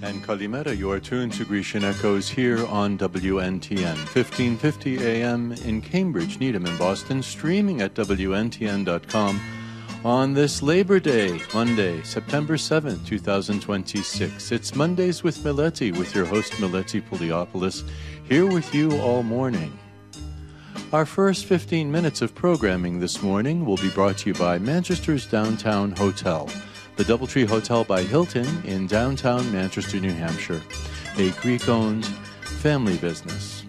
And Kalimera, you are tuned to Grecian Echoes here on WNTN, 1550 AM in Cambridge, Needham, and Boston, streaming at WNTN.com on this Labor Day, Monday, September 7th, 2026. It's Mondays with Mileti, with your host, Mileti Pouliopoulos, here with you all morning. Our first 15 minutes of programming this morning will be brought to you by Manchester's Downtown Hotel, the Doubletree Hotel by Hilton in downtown Manchester, New Hampshire, a Greek-owned family business.